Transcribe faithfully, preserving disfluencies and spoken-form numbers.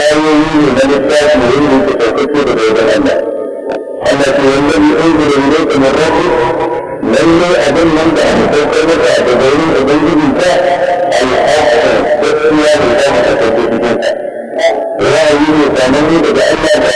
ayoyi ne na littafi ne da ke ɗaukace da wajen Allah. Allah ce wanda bi unzila ilayka min rabbik lallai abin nan da aka saukar maka a gabanin ubangiji ta al-haqq gaskiya ne da aka saukar cikin ta. Ra'ayi ne sananne daga Allah da